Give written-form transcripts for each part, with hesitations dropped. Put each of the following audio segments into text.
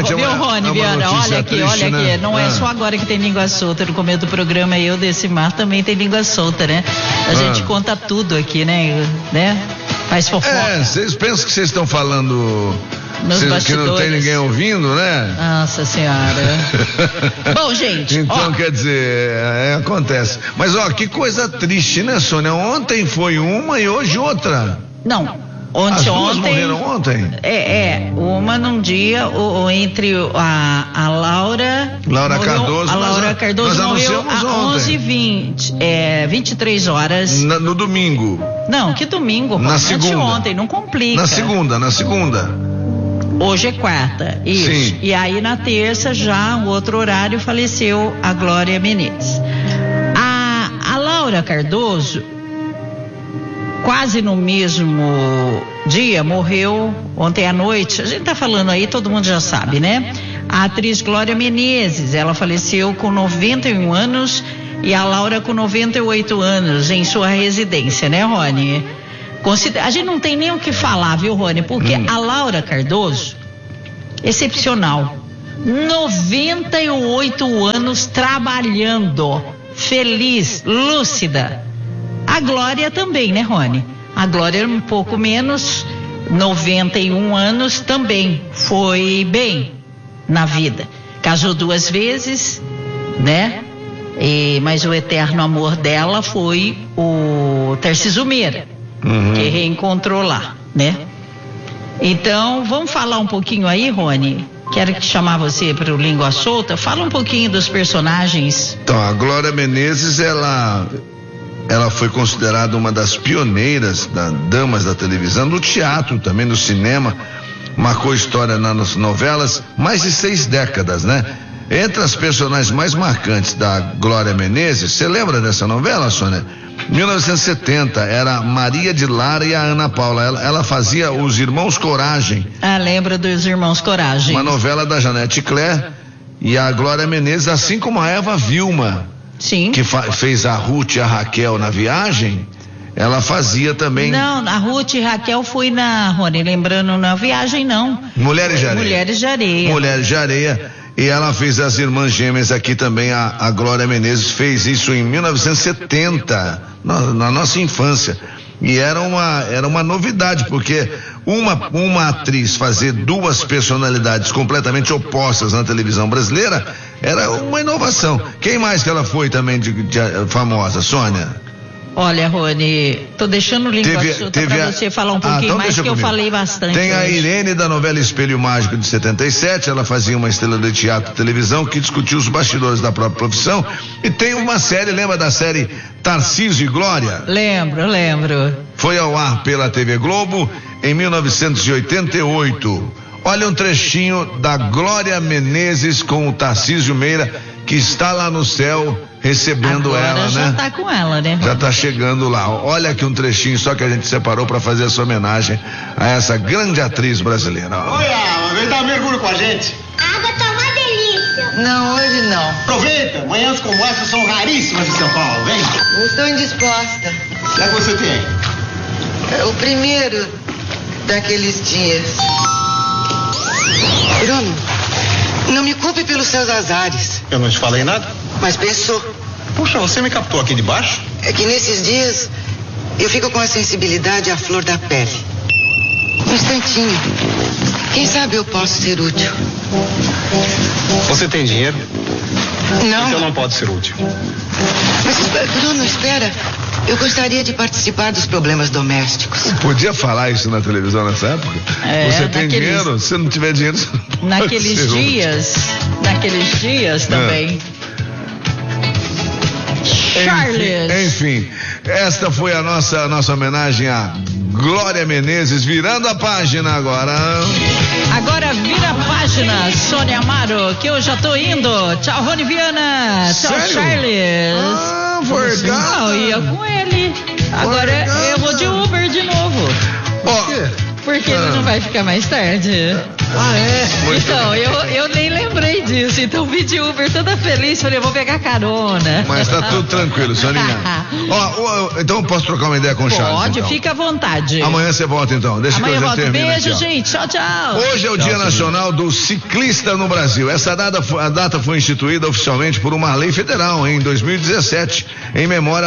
realmente viu, Rony, Viana, olha aqui, né? Não é só agora que tem língua solta. No começo do programa, eu, Decimar, também tem língua solta, né? A gente conta tudo aqui, né? Faz fofoca. Vocês pensam que vocês estão falando... que não tem ninguém ouvindo, né? Nossa Senhora. Bom, gente. Então, quer dizer, acontece. Mas, que coisa triste, né, Sônia? Ontem foi uma e hoje outra. Não. As duas morreram ontem? Uma num dia, entre a Laura Cardoso. A Laura Cardoso morreu às 11h20, 23 horas. No domingo. Não, que domingo? Na segunda. Ontem, não complica. Na segunda. Hoje é quarta, isso. Sim. E aí na terça, já o outro horário, faleceu a Glória Menezes. A Laura Cardoso, quase no mesmo dia, morreu ontem à noite. A gente tá falando aí, todo mundo já sabe, né? A atriz Glória Menezes, ela faleceu com 91 anos e a Laura com 98 anos em sua residência, né, Rony? A gente não tem nem o que falar, viu, Rony? Porque a Laura Cardoso, excepcional, 98 anos trabalhando, feliz, lúcida. A Glória também, né, Rony? A Glória um pouco menos, 91 anos também, foi bem na vida. Casou 2 vezes, né? Mas o eterno amor dela foi o Tarcísio Meira. Que reencontrou lá, né? Então, vamos falar um pouquinho aí, Rony? Quero chamar você para o Língua Solta. Fala um pouquinho dos personagens. Então, a Glória Menezes, ela foi considerada uma das pioneiras, damas da televisão, do teatro também, do cinema. Marcou história nas novelas, mais de 6 décadas, né? Entre as personagens mais marcantes da Glória Menezes, você lembra dessa novela, Sônia? 1970, era Maria de Lara e a Ana Paula. Ela fazia Os Irmãos Coragem. Lembra dos Irmãos Coragem. Uma novela da Janete Claire. E a Glória Menezes, assim como a Eva Vilma, sim, que fez a Ruth e a Raquel na Viagem, ela fazia também. Não, a Ruth e Raquel foi Rony, lembrando, na Viagem não. Mulheres de Areia. Mulheres de Areia. E ela fez as Irmãs Gêmeas aqui também, a Glória Menezes fez isso em 1970, na nossa infância. E era uma novidade, porque uma atriz fazer 2 personalidades completamente opostas na televisão brasileira era uma inovação. Quem mais que ela foi também de famosa, Sônia? Olha, Rony, tô deixando o Língua Solta pra você falar um pouquinho então mais, que eu falei bastante. Tem a Irene da novela Espelho Mágico de 77, ela fazia uma estrela de teatro e televisão que discutia os bastidores da própria profissão. E tem uma série, lembra da série Tarcísio e Glória? Lembro. Foi ao ar pela TV Globo em 1988. Olha um trechinho da Glória Menezes com o Tarcísio Meira, que está lá no céu recebendo agora ela, já né? Já tá com ela, né? Já tá chegando lá. Olha aqui um trechinho só que a gente separou para fazer essa homenagem a essa grande atriz brasileira. Oi, Alma, vem dar um mergulho com a gente. A água tá uma delícia. Não, hoje não. Aproveita, manhãs como essa são raríssimas em São Paulo, vem. Eu estou indisposta. O que é que você tem? O primeiro daqueles dias. Bruno, não me culpe pelos seus azares. Eu não te falei nada? Mas pensou. Puxa, você me captou aqui de baixo? É que nesses dias eu fico com a sensibilidade à flor da pele. Um instantinho. Quem sabe eu posso ser útil. Você tem dinheiro? Não. Então não pode ser útil. Mas, Bruno, espera. Eu gostaria de participar dos problemas domésticos. Não podia falar isso na televisão nessa época? Você tem dinheiro? Se não tiver dinheiro, você não naqueles dias também. Charles. Enfim, esta foi a nossa homenagem a Glória Menezes, virando a página agora. Agora vira a página, Sônia Amaro, que eu já tô indo. Tchau, Rony Viana. Tchau, sério? Charles. Verdade. Não, eu ia com ele. Agora eu vou de Uber de novo. Por quê? Porque ele não vai ficar mais tarde. Ah, é? Então, eu nem lembrei disso. Então, vim de Uber toda feliz. Falei, eu vou pegar carona. Mas tá tudo tranquilo, Soninha. Então eu posso trocar uma ideia com o Charles? Pode, então. Fica à vontade. Amanhã você volta, então. Deixa Amanhã que eu já volto. termino Beijo, aqui, gente. Tchau, tchau. Hoje é o Dia Nacional do Ciclista no Brasil. Essa data foi instituída oficialmente por uma lei federal em 2017, em memória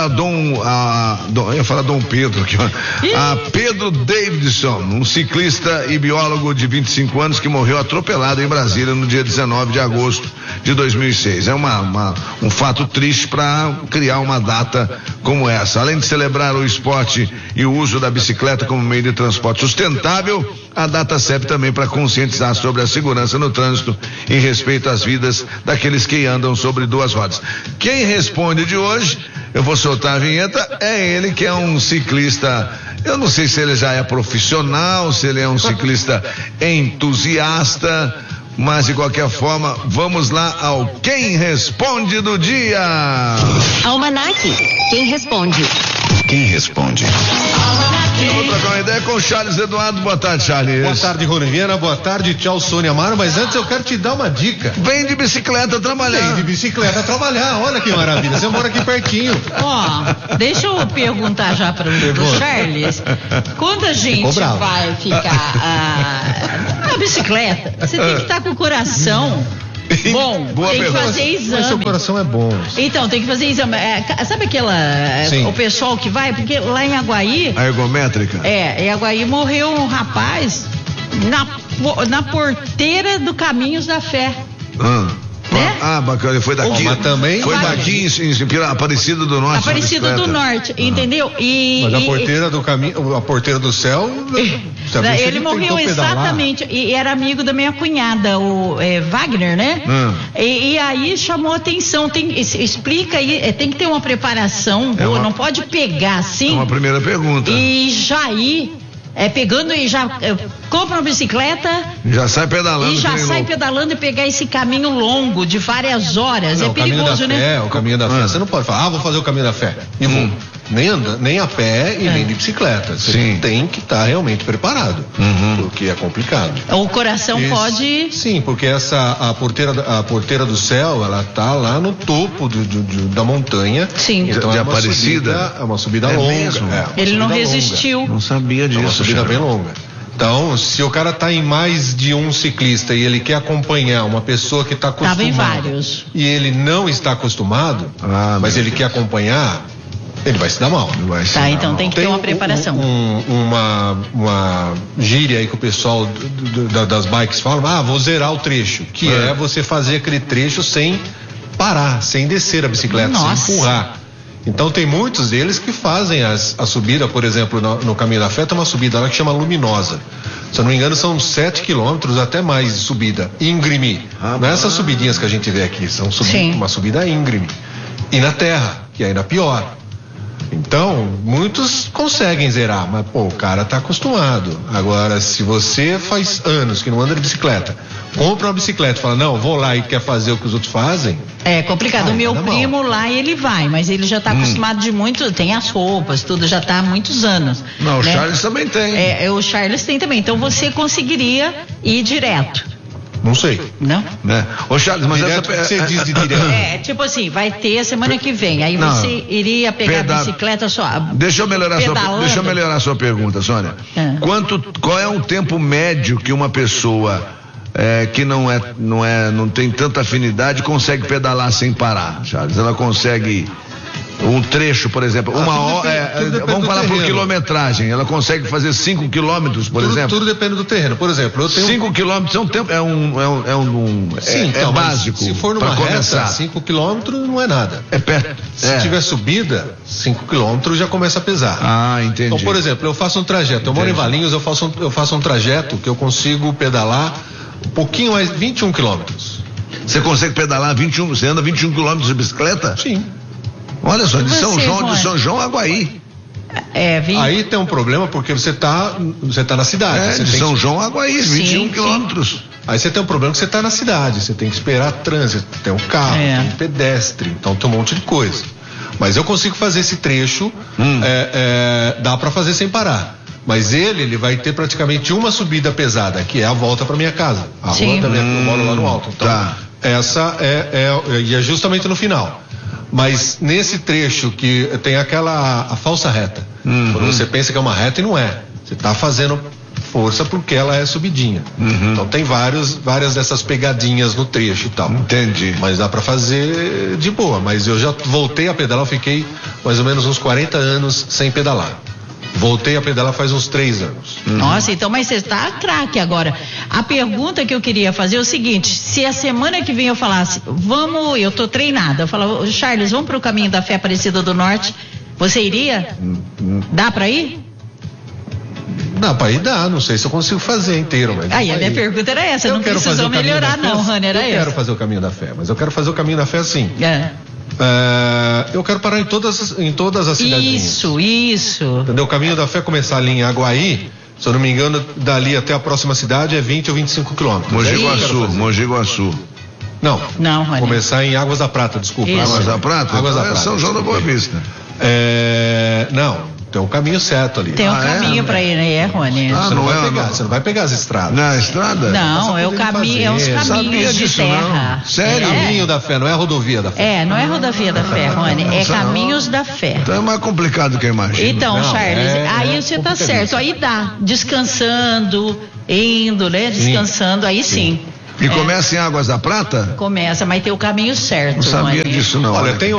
eu ia falar Dom Pedro aqui, a Pedro Davidson, um ciclista e biólogo de 25 anos que morreu atropelado em Brasília no dia 19 de agosto de 2006. É um fato triste para criar uma data como essa. Além de celebrar o esporte e o uso da bicicleta como meio de transporte sustentável, a data serve também para conscientizar sobre a segurança no trânsito e respeito às vidas daqueles que andam sobre duas rodas. Quem responde de hoje, eu vou soltar a vinheta, é ele que é um ciclista. Eu não sei se ele já é profissional, se ele é um ciclista entusiasta, mas de qualquer forma, vamos lá ao Quem Responde do Dia. Almanaque, quem responde? Quem responde? Vou trocar uma ideia com o Charles Eduardo. Boa tarde, Charles. Boa tarde, Rony Viana. Boa tarde, tchau, Sônia Amaro. Mas antes eu quero te dar uma dica. Vem de bicicleta trabalhar. Vem de bicicleta trabalhar. Olha que maravilha. Você mora aqui pertinho. Deixa eu perguntar já para o Charles. Quando a gente vai ficar na bicicleta, você tem que estar com o coração bom. Boa tem pergunta. Que fazer exame. Mas seu coração é bom. Então, tem que fazer exame. Sabe o pessoal que vai? Porque lá em Aguaí. A ergométrica? Em Aguaí morreu um rapaz na porteira do Caminhos da Fé. Né? Bacana, ele foi daqui. Mas também foi daqui em Aparecida do Norte. Aparecida do Norte, entendeu? Mas a porteira do caminho, a porteira do céu. Ele morreu exatamente. E era amigo da minha cunhada, o Wagner, né? E aí chamou atenção. Explica aí, tem que ter uma preparação boa, não pode pegar assim. É uma primeira pergunta. E já ir. Pegando e já compra uma bicicleta. Já sai pedalando. E já sai pedalando e pegar esse caminho longo de várias horas. Não, é perigoso, né? O caminho da fé. Você não pode falar, vou fazer o caminho da fé. E vou. Nem a pé e nem de bicicleta. Você tem que estar realmente preparado. Porque é complicado. O coração pode. Sim, porque a porteira do céu, ela tá lá no topo da montanha. Sim. Então de é Aparecida. É uma subida longa. Ele não resistiu. Longa. Não sabia disso. É uma subida bem longa. Então, se o cara tá em mais de um ciclista e ele quer acompanhar uma pessoa que está acostumada. Tava em vários. E ele não está acostumado, mas ele quer acompanhar, ele vai se dar mal. Então tem que ter uma preparação. Uma gíria aí que o pessoal das bikes falam, vou zerar o trecho, que é você fazer aquele trecho sem parar, sem descer a bicicleta, sem empurrar. Então tem muitos deles que fazem a subida, por exemplo, no Caminho da Fé tem uma subida lá que chama Luminosa. Se eu não me engano, são 7 quilômetros, até mais de subida, íngreme. Não é essas subidinhas que a gente vê aqui, são uma subida íngreme. E na terra, que é ainda pior. Então, muitos conseguem zerar, mas o cara tá acostumado. Agora, se você faz anos que não anda de bicicleta, compra uma bicicleta e fala, não, vou lá e quer fazer o que os outros fazem. É complicado. O meu primo lá, ele vai, mas ele já tá acostumado de muito, tem as roupas, tudo, já tá há muitos anos. Não, o Charles também tem. O Charles tem também. Então você conseguiria ir direto. Não sei. Não? Ô Charles, mas direto, você diz de direto. Tipo assim, vai ter a semana que vem. Aí você iria pegar a bicicleta só. Deixa eu melhorar a sua pergunta, Sônia. Qual é o tempo médio que uma pessoa que não tem tanta afinidade consegue pedalar sem parar, Charles? Ela consegue um trecho, por exemplo, uma hora, vamos falar por quilometragem, ela consegue fazer 5 quilômetros, por exemplo? Tudo depende do terreno. Por exemplo, eu tenho 5 quilômetros é um tempo, é básico. Se for numa reta, 5 quilômetros não é nada. É perto. Se tiver subida, 5 quilômetros já começa a pesar. Entendi. Então, por exemplo, eu faço um trajeto, eu moro em Valinhos, eu faço um trajeto que eu consigo pedalar um pouquinho mais, 21 quilômetros. Você consegue pedalar 21, você anda 21 quilômetros de bicicleta? Sim. Olha só, de São João a Aguaí. Aí tem um problema porque você tá na cidade. De São João a Aguaí, 21 quilômetros. Aí você tem um problema que você tá na cidade, você tem que esperar trânsito, tem um carro, tem um pedestre, então tem um monte de coisa. Mas eu consigo fazer esse trecho, dá para fazer sem parar. Mas ele vai ter praticamente uma subida pesada, que é a volta para minha casa. A rua também, eu moro lá no alto. Então, essa é justamente no final. Mas nesse trecho que tem a falsa reta. Quando você pensa que é uma reta e não é. Você está fazendo força porque ela é subidinha. Então tem várias dessas pegadinhas no trecho e tal. Entendi. Mas dá para fazer de boa. Mas eu já voltei a pedalar, eu fiquei mais ou menos uns 40 anos sem pedalar. Voltei a pedalar faz uns 3 anos. Nossa, então, mas você está craque agora. A pergunta que eu queria fazer é o seguinte: se a semana que vem eu falasse, eu tô treinada, eu falava, Charles, vamos pro caminho da fé Aparecida do Norte, você iria? Dá para ir? Dá pra ir, dá, não sei se eu consigo fazer inteiro, mas... Aí a minha pergunta era essa, não precisou melhorar não, Rani, era essa. Eu quero fazer o caminho da fé, mas eu quero fazer o caminho da fé assim. Eu quero parar em todas as cidades. Isso. Entendeu? O caminho da fé começar ali em Aguaí, se eu não me engano, dali até a próxima cidade é 20 ou 25 quilômetros. Mogi Guaçu. Não, Rani. Começar em Águas da Prata, desculpa. Águas da Prata? Águas da Prata. São João da Boa Vista. Não. Tem um caminho certo ali. Tem um caminho para ir, né, Rony? Você não vai pegar as estradas. Na estrada? Não, é o caminho, é os caminhos de terra. Não. Sério? É caminho da fé, não é a rodovia da fé. Não é rodovia da fé, Rony, é caminhos da fé. Então é mais complicado que eu imagino. Então, Charles, aí você tá certo, aí dá, descansando, indo, né, descansando, aí sim. E começa em Águas da Prata? Começa, mas tem o caminho certo. Não sabia disso não. Olha, tem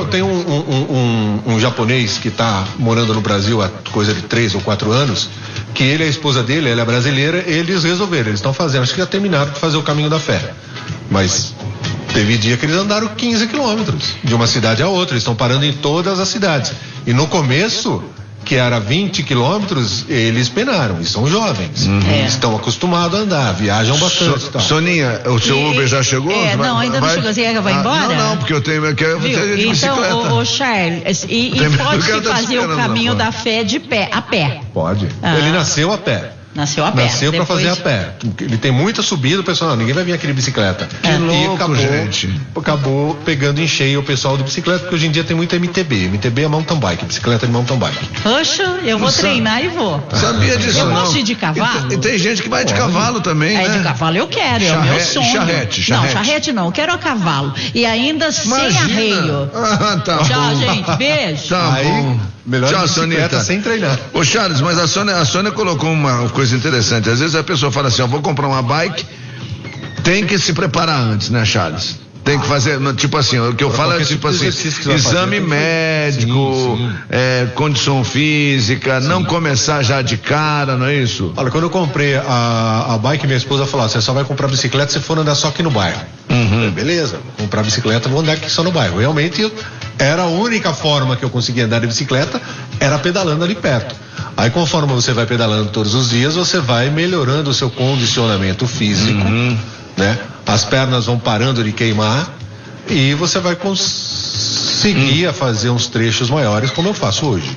um japonês que está morando no Brasil há coisa de 3 ou 4 anos, que ele e a esposa dele, ela é brasileira, eles resolveram, eles estão fazendo, acho que já terminaram de fazer o caminho da fé. Mas teve dia que eles andaram 15 quilômetros de uma cidade a outra, eles estão parando em todas as cidades. E no começo, que era 20 quilômetros, eles penaram, e são jovens. Estão acostumados a andar, viajam bastante. Soninha, o seu Uber já chegou? Não, ainda não chegou. Você vai embora? Não, porque eu quero fazer de bicicleta. Então, Charles, e pode fazer o caminho da fé a pé? Pode. Ele nasceu a pé. Nasceu a pé. Nasceu para fazer a pé. Ele tem muita subida, o pessoal, ninguém vai vir aqui de bicicleta. Que louco, gente. Acabou pegando em cheio o pessoal de bicicleta, porque hoje em dia tem muita MTB. MTB é mountain bike, bicicleta de mountain bike. Poxa, eu vou treinar e vou. Sabia disso eu não. Eu gosto de cavalo. E tem gente que vai de cavalo também, né? De cavalo eu quero, é o meu sonho. Charrete. Não, charrete não, eu quero a cavalo. E ainda sem arreio. Tá Tchau, bom. gente, beijo. Tá bom. Melhor Tchau, bicicleta sem treinar. Ô Charles, mas a Sônia colocou uma coisa interessante. Às vezes a pessoa fala assim, vou comprar uma bike, tem que se preparar antes, né, Charles? Tem que fazer, tipo assim, o que eu falo é tipo assim, exame médico, condição física, não começar já de cara, não é isso? Olha, quando eu comprei a bike, minha esposa falou, você só vai comprar bicicleta se for andar só aqui no bairro. Beleza, vou comprar bicicleta, vou andar aqui só no bairro. Realmente, era a única forma que eu conseguia andar de bicicleta, era pedalando ali perto. Aí conforme você vai pedalando todos os dias, você vai melhorando o seu condicionamento físico, né? As pernas vão parando de queimar e você vai conseguir fazer uns trechos maiores como eu faço hoje.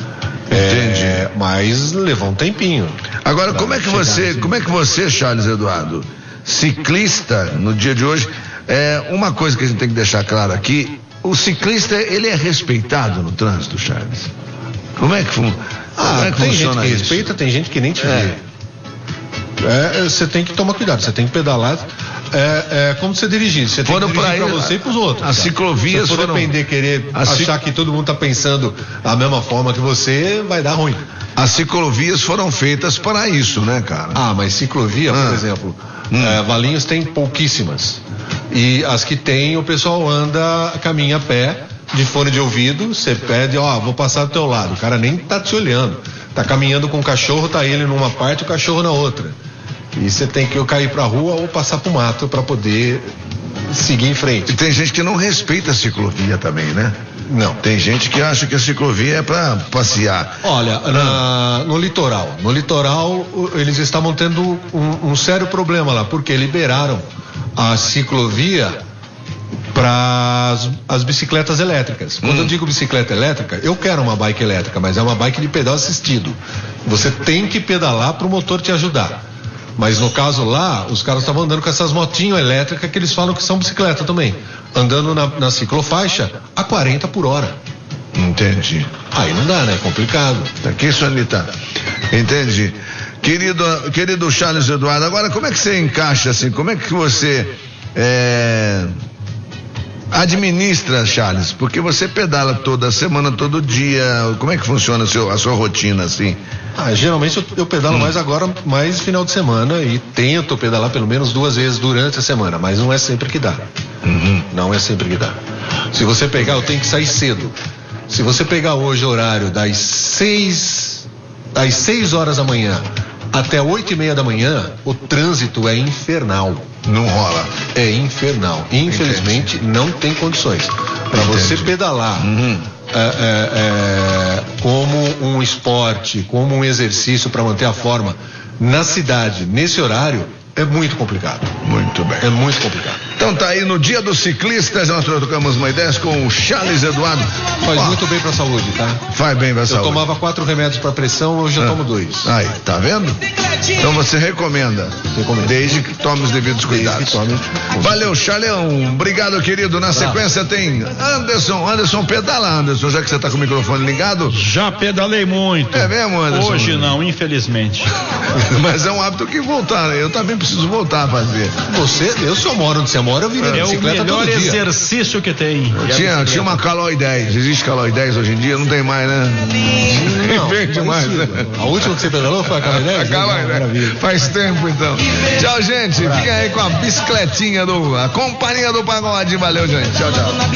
Entendi. Mas levou um tempinho. Agora, como é que você, Charles Eduardo, ciclista, no dia de hoje, uma coisa que a gente tem que deixar claro aqui, o ciclista, ele é respeitado no trânsito, Charles? Como é que funciona tem gente que respeita, tem gente que nem te vê. Você tem que tomar cuidado, você tem que pedalar. Como você dirigir, você tem que dirigir pra você e pros outros. As ciclovias se for depender, querer achar que todo mundo tá pensando da mesma forma que você, vai dar ruim. As ciclovias foram feitas para isso, né, cara? Mas ciclovia, por exemplo, Valinhos tem pouquíssimas. E as que tem, o pessoal caminha a pé, de fone de ouvido, você pede, vou passar do teu lado. O cara nem tá te olhando. Tá caminhando com o cachorro, tá ele numa parte, o cachorro na outra. E você tem que cair pra rua ou passar pro mato pra poder seguir em frente. E tem gente que não respeita a ciclovia também, né? Não. Tem gente que acha que a ciclovia é pra passear. Olha, no litoral, eles estavam tendo um sério problema lá, porque liberaram a ciclovia para as bicicletas elétricas. Quando eu digo bicicleta elétrica, eu quero uma bike elétrica, mas é uma bike de pedal assistido. Você tem que pedalar para o motor te ajudar. Mas no caso lá, os caras estavam andando com essas motinhas elétricas que eles falam que são bicicleta também. Andando na ciclofaixa a 40 por hora. Entendi. Aí não dá, né? É complicado. Aqui, Sonita. Entendi. Querido Charles Eduardo, agora como é que você encaixa assim? Como é que você administra, Charles? Porque você pedala toda semana, todo dia. Como é que funciona a sua rotina assim? Geralmente eu pedalo mais final de semana e tento pedalar pelo menos 2 vezes durante a semana, mas não é sempre que dá. Não é sempre que dá. Se você pegar, eu tenho que sair cedo. Se você pegar hoje o horário das 6 horas da manhã até 8:30 da manhã, o trânsito é infernal. Não rola. É infernal. Infelizmente, não tem condições. Para você pedalar como um esporte, como um exercício para manter a forma na cidade, nesse horário, é muito complicado. Muito bem. É muito complicado. Então tá aí, no Dia dos Ciclistas, nós trocamos uma ideia com o Charles Eduardo. Faz muito bem pra saúde, tá? Faz bem pra saúde. Eu tomava 4 remédios pra pressão, hoje eu tomo 2. Aí, tá vendo? Então você recomenda. Desde que tome os devidos cuidados. Valeu, Charleão. Obrigado, querido. Na sequência tem Anderson, pedala, Anderson, já que você tá com o microfone ligado. Já pedalei muito. É mesmo, Anderson? Hoje não, infelizmente. Mas é um hábito que voltar, né? Eu também preciso voltar a fazer. Eu só moro onde você mora, eu virei bicicleta todo dia. É o melhor exercício que tem. Tinha uma Caloi 10. Existe Caloi 10 hoje em dia? Não tem mais, né? Não, vende mais. A última que você pedalou foi a Caloi 10? A Caloi 10. Faz tempo, então. Tchau, gente. Fica aí com a bicicletinha a companhia do pagode. Valeu, gente. Tchau, tchau.